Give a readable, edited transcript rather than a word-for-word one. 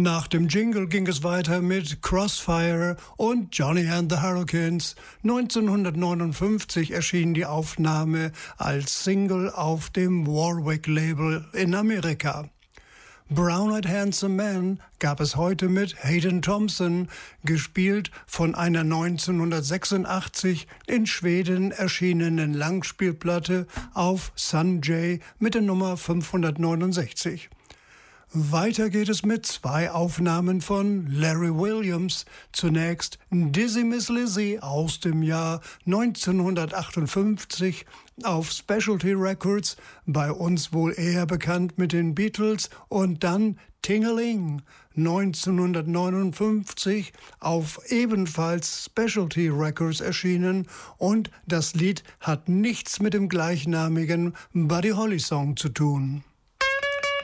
Nach dem Jingle ging es weiter mit Crossfire und Johnny and the Hurricanes. 1959 erschien die Aufnahme als Single auf dem Warwick-Label in Amerika. Brown-Eyed Handsome Man gab es heute mit Hayden Thompson, gespielt von einer 1986 in Schweden erschienenen Langspielplatte auf Sun-J mit der Nummer 569. Weiter geht es mit zwei Aufnahmen von Larry Williams. Zunächst Dizzy Miss Lizzy aus dem Jahr 1958 auf Specialty Records, bei uns wohl eher bekannt mit den Beatles, und dann Ting-a-Ling 1959 auf ebenfalls Specialty Records erschienen, und das Lied hat nichts mit dem gleichnamigen Buddy Holly Song zu tun.